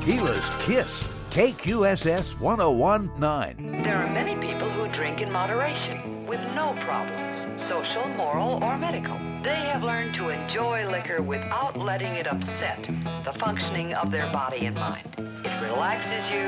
Gila's Kiss, KQSS 1019. There are many people who drink in moderation with no problems, social, moral, or medical. They have learned to enjoy liquor without letting it upset the functioning of their body and mind. It relaxes you.